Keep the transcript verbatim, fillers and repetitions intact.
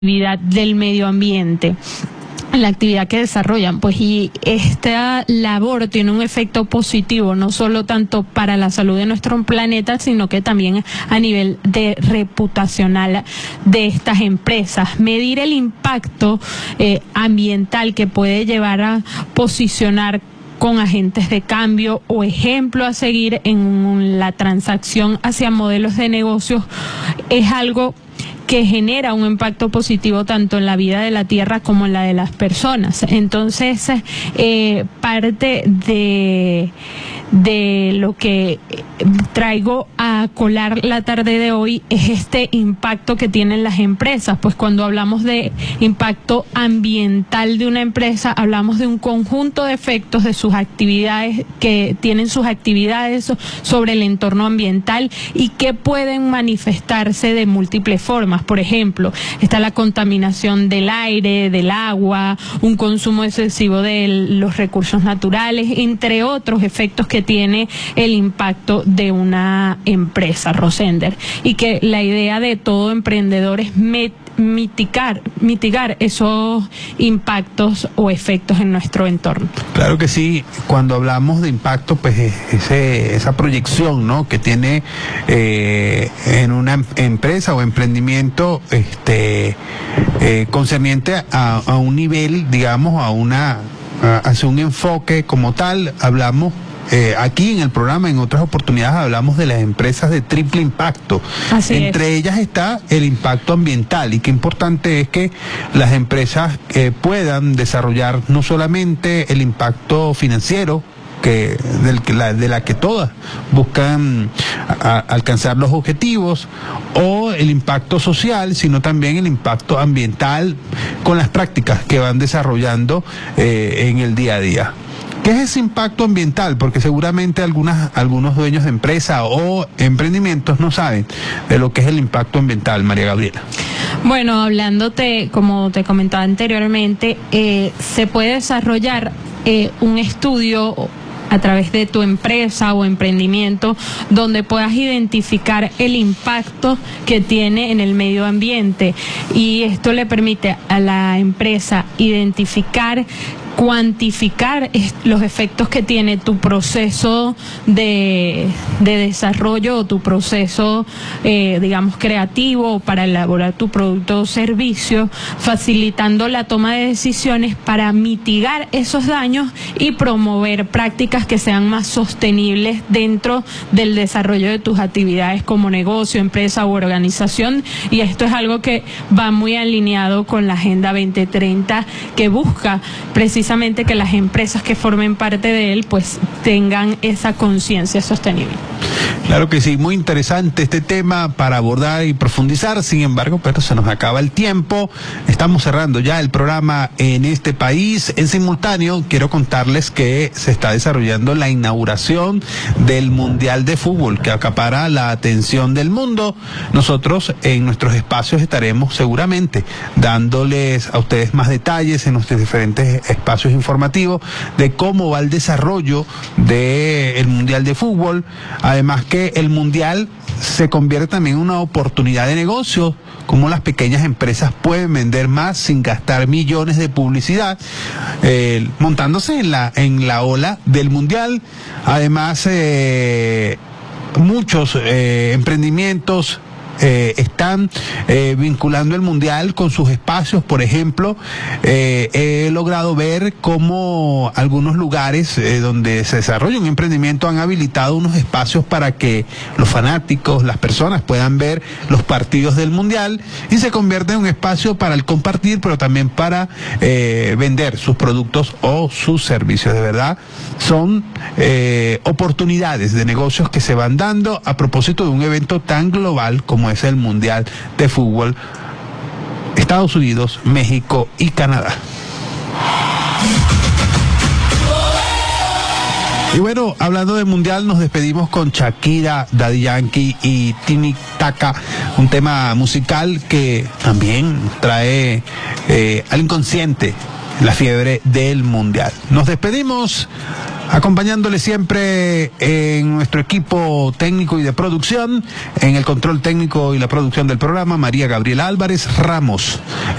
actividad del medio ambiente, la actividad que desarrollan, pues, y esta labor tiene un efecto positivo, no solo tanto para la salud de nuestro planeta, sino que también a nivel de reputacional de estas empresas. Medir el impacto eh, ambiental que puede llevar a posicionar con agentes de cambio o ejemplo a seguir en la transacción hacia modelos de negocios es algo que genera un impacto positivo tanto en la vida de la tierra como en la de las personas. Entonces, eh, parte de, de lo que traigo a colar la tarde de hoy es este impacto que tienen las empresas. Pues cuando hablamos de impacto ambiental de una empresa, hablamos de un conjunto de efectos de sus actividades, que tienen sus actividades sobre el entorno ambiental y que pueden manifestarse de múltiples formas. Por ejemplo, está la contaminación del aire, del agua, un consumo excesivo de los recursos naturales, entre otros efectos que tiene el impacto de una empresa, Rosender. Y que la idea de todo emprendedor es met mitigar, mitigar esos impactos o efectos en nuestro entorno. Claro que sí, cuando hablamos de impacto, pues ese, esa proyección, ¿no?, que tiene eh, en una empresa o emprendimiento este, eh, concerniente a, a un nivel, digamos, a una, a, hacia un enfoque como tal. Hablamos Eh, aquí en el programa, en otras oportunidades, hablamos de las empresas de triple impacto. Así Entre es. ellas está el impacto ambiental, y qué importante es que las empresas eh, puedan desarrollar no solamente el impacto financiero, que del que la, de la que todas buscan a, a alcanzar los objetivos, o el impacto social, sino también el impacto ambiental con las prácticas que van desarrollando eh, en el día a día. ¿Qué es ese impacto ambiental? Porque seguramente algunas, algunos dueños de empresa o emprendimientos no saben de lo que es el impacto ambiental, María Gabriela. Bueno, hablándote, como te comentaba anteriormente, eh, se puede desarrollar eh, un estudio a través de tu empresa o emprendimiento donde puedas identificar el impacto que tiene en el medio ambiente, y esto le permite a la empresa identificar, cuantificar los efectos que tiene tu proceso de, de desarrollo o tu proceso, eh, digamos, creativo para elaborar tu producto o servicio, facilitando la toma de decisiones para mitigar esos daños y promover prácticas que sean más sostenibles dentro del desarrollo de tus actividades como negocio, empresa u organización. Y esto es algo que va muy alineado con la Agenda veinte treinta, que busca precisamente precisamente que las empresas que formen parte de él pues tengan esa conciencia sostenible. Claro que sí, muy interesante este tema para abordar y profundizar. Sin embargo, pero se nos acaba el tiempo. Estamos cerrando ya el programa en este país. En simultáneo, quiero contarles que se está desarrollando la inauguración del Mundial de Fútbol, que acapara la atención del mundo. Nosotros en nuestros espacios estaremos seguramente dándoles a ustedes más detalles en nuestros diferentes espacios informativos de cómo va el desarrollo del Mundial de Fútbol. Además que el Mundial se convierte también en una oportunidad de negocio, como las pequeñas empresas pueden vender más sin gastar millones de publicidad, eh, montándose en la, en la ola del Mundial. Además, eh, muchos eh, emprendimientos Eh, están eh, vinculando el Mundial con sus espacios. Por ejemplo, eh, he logrado ver cómo algunos lugares eh, donde se desarrolla un emprendimiento han habilitado unos espacios para que los fanáticos, las personas puedan ver los partidos del Mundial, y se convierte en un espacio para el compartir, pero también para eh, vender sus productos o sus servicios. De verdad, son eh, oportunidades de negocios que se van dando a propósito de un evento tan global como es el Mundial de Fútbol, Estados Unidos, México y Canadá. Y bueno, hablando de Mundial, nos despedimos con Shakira, Daddy Yankee y Tini Taka, un tema musical que también trae eh, al inconsciente la fiebre del Mundial. Nos despedimos. Acompañándole siempre en nuestro equipo técnico y de producción, en el control técnico y la producción del programa, María Gabriela Álvarez Ramos.